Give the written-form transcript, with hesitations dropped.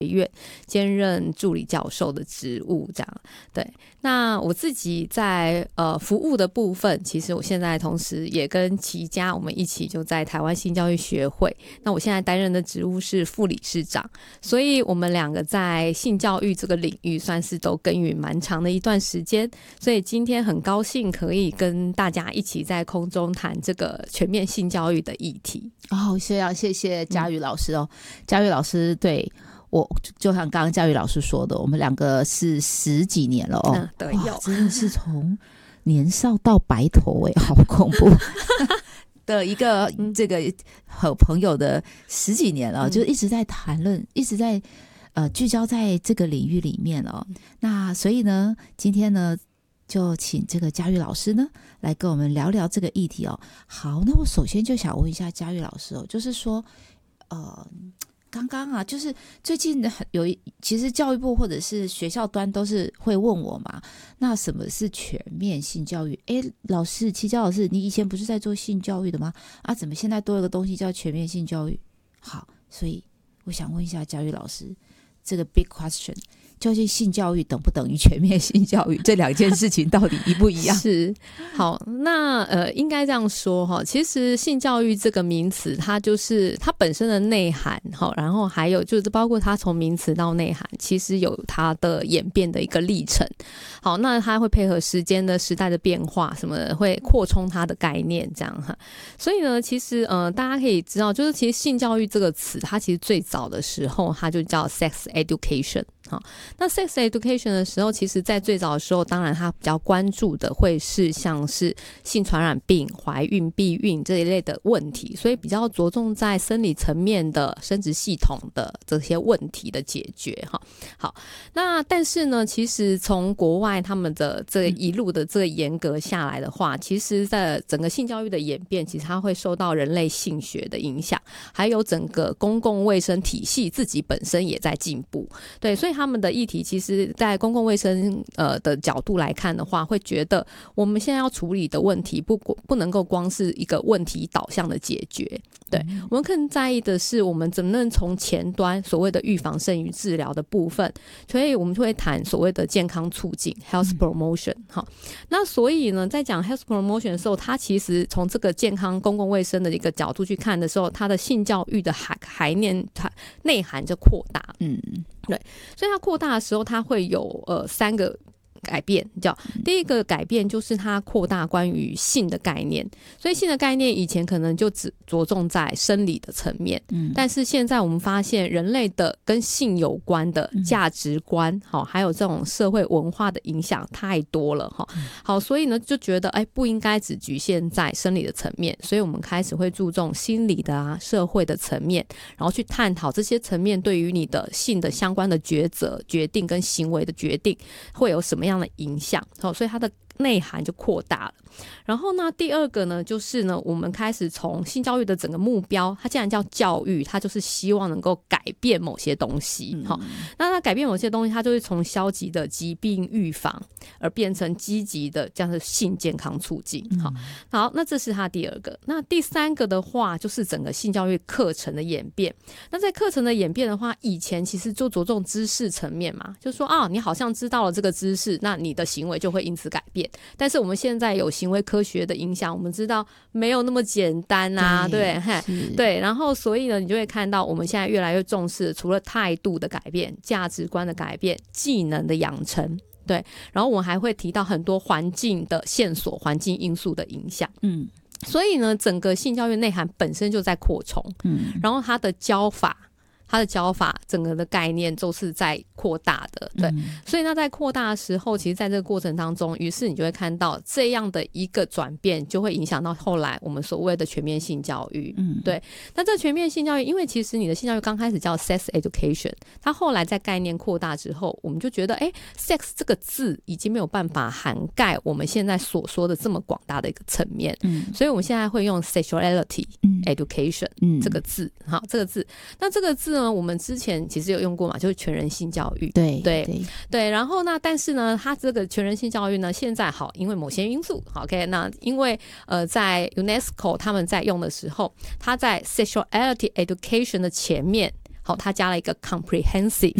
院兼任助理教授的职务这样。对，那我自己在服务的部分，其实我现在同时也跟齐家我们一起就在台湾性教育学会，那我现在担任的职务是副理事长，所以我们两个在性教育这个领域算是都耕耘蛮长的一段时间，所以今天很高兴可以跟大家一起在空中谈这个全面性教育的议题。 谢谢佳宇老师哦。佳宇老师，对，我就像刚刚佳宇老师说的，我们两个是10几年了哦。 对，有， 真的是从年少到白头好恐怖的一个这个好朋友的10几年了，就一直在谈论，一直在聚焦在这个领域里面哦。那所以呢，今天呢就请这个佳宇老师呢来跟我们聊聊这个议题哦。好，那我首先就想问一下佳宇老师哦，就是说刚刚啊，就是最近其实教育部或者是学校端都是会问我嘛，那什么是全面性教育？老师，齐佳老师，你以前不是在做性教育的吗？啊，怎么现在多一个东西叫全面性教育？好，所以我想问一下佳宇老师，这个 big question， 究竟性教育等不等于全面性教育？这两件事情到底一不一样？ 是，好，那应该这样说哈，其实性教育这个名词，它就是它本身的内涵，好，然后还有就是包括它从名词到内涵，其实有它的演变的一个历程。好，那它会配合时代的变化，什么的会扩充它的概念，这样哈。所以呢，其实大家可以知道，就是其实性教育这个词，它其实最早的时候，它就叫 sex education。好，那 sex education 的时候，其实在最早的时候，当然它比较关注的会是像是性传染病、怀孕、避孕这一类的问题，所以比较着重在生理层面的生殖系统的这些问题的解决。好，那但是呢，其实从国外他们的这一路的这个严格下来的话，其实在整个性教育的演变，其实它会受到人类性学的影响，还有整个公共卫生体系自己本身也在进步。对，所以他们的议题其实在公共卫生的角度来看的话，会觉得我们现在要处理的问题不能够光是一个问题导向的解决。对，我们更在意的是我们怎么能从前端所谓的预防胜于治疗的部分，所以我们就会谈所谓的健康促进 health promotion。好，那所以呢，在讲 health promotion 的时候，它其实从这个健康公共卫生的一个角度去看的时候，它的性教育的概念内涵就扩大。对，所以它扩大的时候，它会有3个改变，第一个改变就是它扩大关于性的概念，所以性的概念以前可能就只着重在生理的层面，但是现在我们发现人类的跟性有关的价值观，还有这种社会文化的影响太多了，好，所以呢就觉得不应该只局限在生理的层面，所以我们开始会注重心理的社会的层面，然后去探讨这些层面对于你的性的相关的抉择、决定跟行为的决定会有什么样的影响，所以它的内涵就扩大了。然后呢，第二个呢，就是呢，我们开始从性教育的整个目标，它既然叫教育，它就是希望能够改变某些东西。那它改变某些东西，它就会从消极的疾病预防而变成积极的这样的性健康促进。好，那这是它第二个。那第三个的话，就是整个性教育课程的演变。那在课程的演变的话，以前其实就着重知识层面嘛，就说你好像知道了这个知识，那你的行为就会因此改变。但是我们现在有行为科学的影响，我们知道没有那么简单啊，对，然后所以呢，你就会看到我们现在越来越重视除了态度的改变、价值观的改变、技能的养成，对，然后我们还会提到很多环境的线索、环境因素的影响。所以呢，整个性教育内涵本身就在扩充，然后它的教法整个的概念都是在扩大的，对，所以那在扩大的时候，其实在这个过程当中，于是你就会看到这样的一个转变，就会影响到后来我们所谓的全面性教育。对，那这全面性教育，因为其实你的性教育刚开始叫 sex education， 它后来在概念扩大之后，我们就觉得sex 这个字已经没有办法涵盖我们现在所说的这么广大的一个层面，所以我们现在会用 sexuality education 这个字。好，这个字，那这个字呢，我们之前其实有用过嘛，就是全人性教育。对，然后呢，但是呢，它这个全人性教育呢，现在因为某些因素 ，OK， 那因为在 UNESCO 他们在用的时候，它在 sexuality education 的前面好，它加了一个 comprehensive